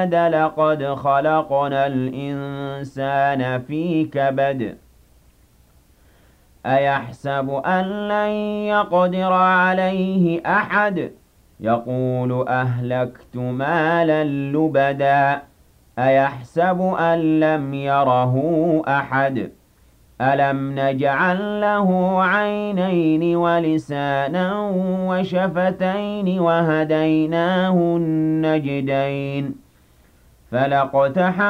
لقد خلقنا الإنسان في كبد أيحسب أن لن يقدر عليه أحد يقول أهلكت مالا لبدا أيحسب أن لم يره أحد ألم نجعل له عينين ولسانا وشفتين وهديناه النجدين فلاقتحم